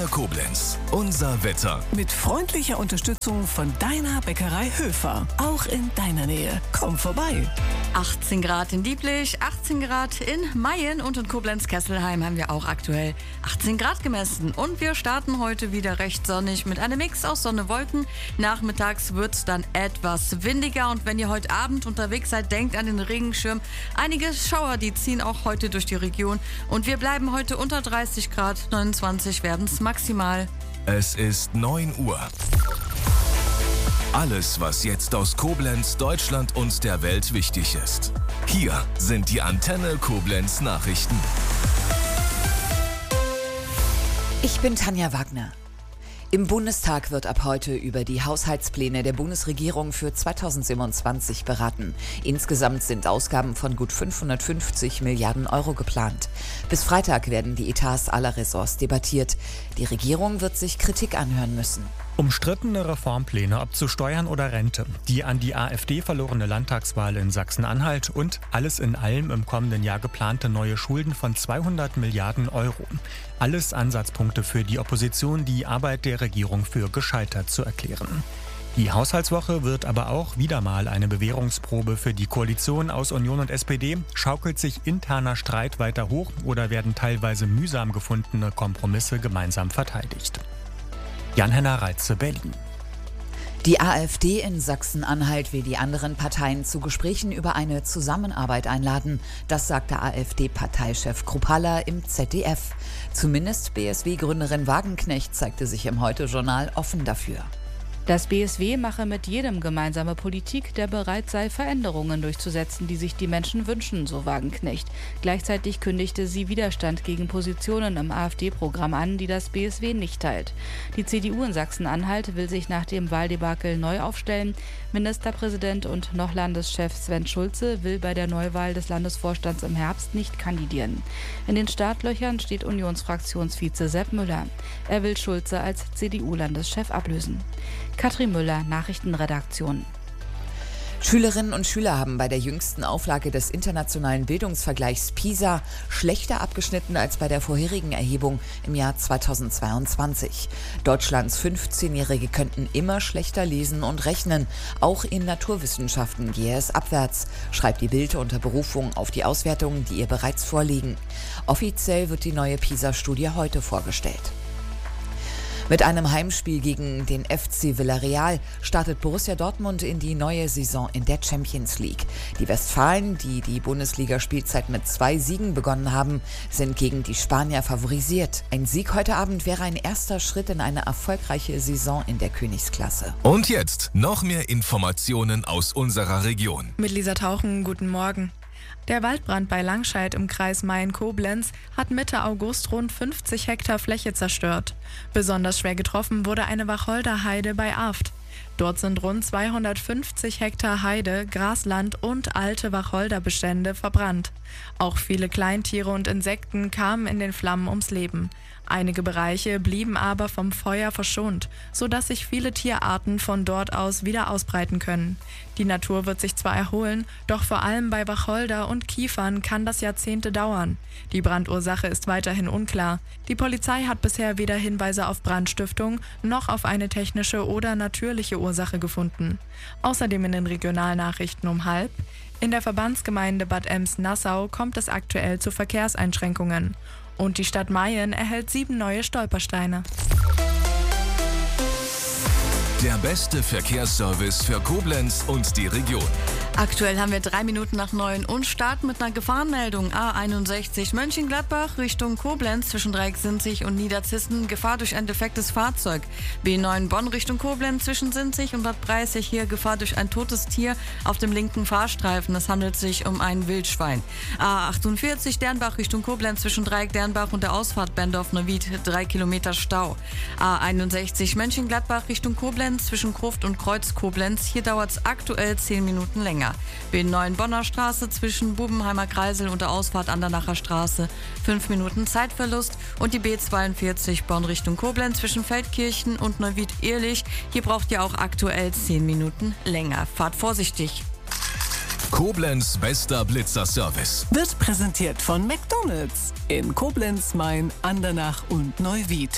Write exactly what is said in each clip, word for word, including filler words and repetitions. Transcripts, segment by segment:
Antenne Koblenz. Unser Wetter. Mit freundlicher Unterstützung von deiner Bäckerei Höfer. Auch in deiner Nähe. Komm vorbei. achtzehn Grad in Dieblich, achtzehn Grad in Mayen und in Koblenz-Kesselheim haben wir auch aktuell achtzehn Grad gemessen. Und wir starten heute wieder recht sonnig mit einem Mix aus Sonne, Wolken. Nachmittags wird es dann etwas windiger. Und wenn ihr heute Abend unterwegs seid, denkt an den Regenschirm. Einige Schauer, die ziehen auch heute durch die Region. Und wir bleiben heute unter dreißig Grad, neunundzwanzig werden es maximal. Es ist neun Uhr. Alles, was jetzt aus Koblenz, Deutschland und der Welt wichtig ist. Hier sind die Antenne Koblenz Nachrichten. Ich bin Tanja Wagner. Im Bundestag wird ab heute über die Haushaltspläne der Bundesregierung für zweitausendsiebenundzwanzig beraten. Insgesamt sind Ausgaben von gut fünfhundertfünfzig Milliarden Euro geplant. Bis Freitag werden die Etats aller Ressorts debattiert. Die Regierung wird sich Kritik anhören müssen. Umstrittene Reformpläne, ob zu Steuern oder Rente, die an die AfD verlorene Landtagswahl in Sachsen-Anhalt und alles in allem im kommenden Jahr geplante neue Schulden von zweihundert Milliarden Euro. Alles Ansatzpunkte für die Opposition, die Arbeit der Regierung für gescheitert zu erklären. Die Haushaltswoche wird aber auch wieder mal eine Bewährungsprobe für die Koalition aus Union und S P D. Schaukelt sich interner Streit weiter hoch oder werden teilweise mühsam gefundene Kompromisse gemeinsam verteidigt? Jan-Henner Reitze, Berlin. Die AfD in Sachsen-Anhalt will die anderen Parteien zu Gesprächen über eine Zusammenarbeit einladen. Das sagte AfD-Parteichef Kruppalla im Z D F. Zumindest B S W-Gründerin Wagenknecht zeigte sich im Heute-Journal offen dafür. Das B S W mache mit jedem gemeinsame Politik, der bereit sei, Veränderungen durchzusetzen, die sich die Menschen wünschen, so Wagenknecht. Gleichzeitig kündigte sie Widerstand gegen Positionen im AfD-Programm an, die das B S W nicht teilt. Die C D U in Sachsen-Anhalt will sich nach dem Wahldebakel neu aufstellen. Ministerpräsident und noch Landeschef Sven Schulze will bei der Neuwahl des Landesvorstands im Herbst nicht kandidieren. In den Startlöchern steht Unionsfraktionsvize Sepp Müller. Er will Schulze als C D U-Landeschef ablösen. Katrin Müller, Nachrichtenredaktion. Schülerinnen und Schüler haben bei der jüngsten Auflage des internationalen Bildungsvergleichs PISA schlechter abgeschnitten als bei der vorherigen Erhebung im Jahr zweitausendzweiundzwanzig. Deutschlands fünfzehnjährige könnten immer schlechter lesen und rechnen. Auch in Naturwissenschaften gehe es abwärts, schreibt die Bild unter Berufung auf die Auswertungen, die ihr bereits vorliegen. Offiziell wird die neue PISA-Studie heute vorgestellt. Mit einem Heimspiel gegen den F C Villarreal startet Borussia Dortmund in die neue Saison in der Champions League. Die Westfalen, die die Bundesliga-Spielzeit mit zwei Siegen begonnen haben, sind gegen die Spanier favorisiert. Ein Sieg heute Abend wäre ein erster Schritt in eine erfolgreiche Saison in der Königsklasse. Und jetzt noch mehr Informationen aus unserer Region. Mit Lisa Tauchen, guten Morgen. Der Waldbrand bei Langscheid im Kreis Mayen-Koblenz hat Mitte August rund fünfzig Hektar Fläche zerstört. Besonders schwer getroffen wurde eine Wacholderheide bei Aft. Dort sind rund zweihundertfünfzig Hektar Heide, Grasland und alte Wacholderbestände verbrannt. Auch viele Kleintiere und Insekten kamen in den Flammen ums Leben. Einige Bereiche blieben aber vom Feuer verschont, sodass sich viele Tierarten von dort aus wieder ausbreiten können. Die Natur wird sich zwar erholen, doch vor allem bei Wacholder und Kiefern kann das Jahrzehnte dauern. Die Brandursache ist weiterhin unklar. Die Polizei hat bisher weder Hinweise auf Brandstiftung noch auf eine technische oder natürliche Ursache gefunden. Außerdem in den Regionalnachrichten um halb: In der Verbandsgemeinde Bad Ems-Nassau kommt es aktuell zu Verkehrseinschränkungen. Und die Stadt Mayen erhält sieben neue Stolpersteine. Der beste Verkehrsservice für Koblenz und die Region. Aktuell haben wir drei Minuten nach neun und starten mit einer Gefahrenmeldung. A einundsechzig Mönchengladbach Richtung Koblenz zwischen Dreieck-Sinzig und Niederzissen. Gefahr durch ein defektes Fahrzeug. B neun Bonn Richtung Koblenz zwischen Sinzig und Bad Breisig. Hier Gefahr durch ein totes Tier auf dem linken Fahrstreifen. Es handelt sich um ein Wildschwein. A achtundvierzig Dernbach Richtung Koblenz zwischen Dreieck-Dernbach und der Ausfahrt Bendorf-Neuwied. Drei Kilometer Stau. A einundsechzig Mönchengladbach Richtung Koblenz zwischen Gruft und Kreuz Koblenz. Hier dauert es aktuell zehn Minuten länger. B neun Bonner Straße zwischen Bubenheimer Kreisel und der Ausfahrt Andernacher Straße. fünf Minuten Zeitverlust. Und die B zweiundvierzig Bonn Richtung Koblenz zwischen Feldkirchen und Neuwied-Ehrlich. Hier braucht ihr auch aktuell zehn Minuten länger. Fahrt vorsichtig. Koblenz bester Blitzerservice. Wird präsentiert von McDonald's in Koblenz, Main, Andernach und Neuwied.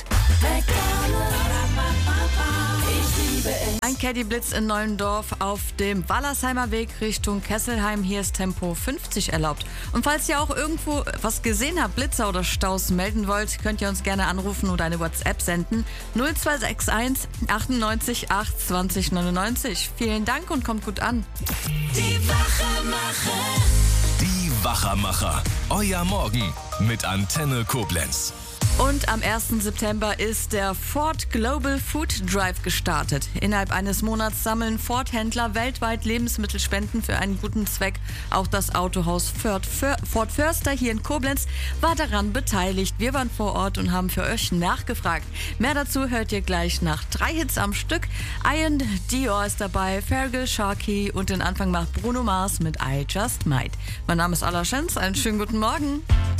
Ein Caddy-Blitz in Neuendorf auf dem Wallersheimer Weg Richtung Kesselheim. Hier ist Tempo fünfzig erlaubt. Und falls ihr auch irgendwo was gesehen habt, Blitzer oder Staus melden wollt, könnt ihr uns gerne anrufen oder eine WhatsApp senden. null zwei sechs eins achtundneunzig acht zwanzig neunundneunzig. Vielen Dank und kommt gut an. Die Wachermacher. Die Wachermacher. Euer Morgen mit Antenne Koblenz. Und am ersten September ist der Ford Global Food Drive gestartet. Innerhalb eines Monats sammeln Ford-Händler weltweit Lebensmittelspenden für einen guten Zweck. Auch das Autohaus Ford Förster hier in Koblenz war daran beteiligt. Wir waren vor Ort und haben für euch nachgefragt. Mehr dazu hört ihr gleich nach drei Hits am Stück. Ian Dior ist dabei, Fergal Sharkey und den Anfang macht Bruno Mars mit I Just Might. Mein Name ist Alla Schenz, einen schönen guten Morgen.